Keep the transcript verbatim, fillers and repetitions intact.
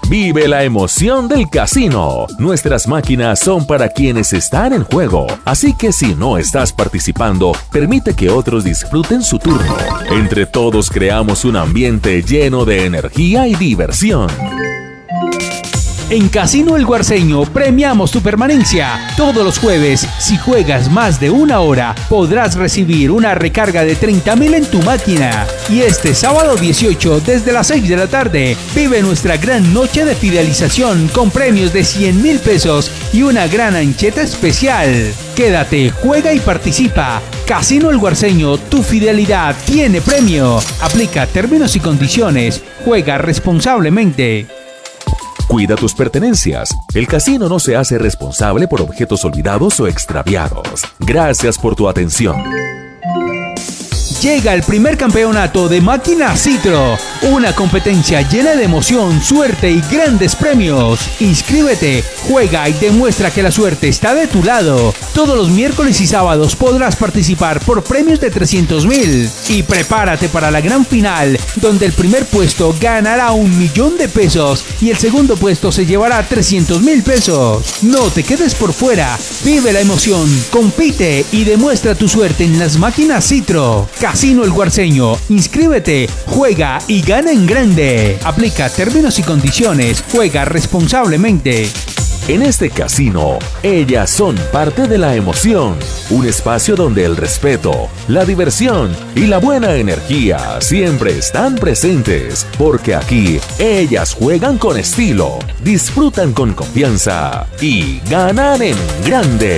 Vive la emoción del casino. Nuestras máquinas son para quienes están en juego, así que si no estás participando, permite que otros disfruten su turno. Entre todos creamos un ambiente lleno de energía y diversión. En Casino El Guarceño premiamos tu permanencia. Todos los jueves, si juegas más de una hora, podrás recibir una recarga de treinta mil en tu máquina. Y este sábado dieciocho, desde las seis de la tarde, vive nuestra gran noche de fidelización con premios de cien mil pesos y una gran ancheta especial. Quédate, juega y participa. Casino El Guarceño, tu fidelidad tiene premio. Aplica términos y condiciones. Juega responsablemente. Cuida tus pertenencias. El casino no se hace responsable por objetos olvidados o extraviados. Gracias por tu atención. Llega el primer campeonato de Máquina Citro, una competencia llena de emoción, suerte y grandes premios. Inscríbete, juega y demuestra que la suerte está de tu lado. Todos los miércoles y sábados podrás participar por premios de trescientos mil. Y prepárate para la gran final, donde el primer puesto ganará un millón de pesos y el segundo puesto se llevará trescientos mil pesos. No te quedes por fuera, vive la emoción, compite y demuestra tu suerte en las Máquinas Citro. Casino El Guarceño, inscríbete, juega y gana en grande. Aplica términos y condiciones, juega responsablemente. En este casino, ellas son parte de la emoción, un espacio donde el respeto, la diversión y la buena energía siempre están presentes, porque aquí ellas juegan con estilo, disfrutan con confianza y ganan en grande.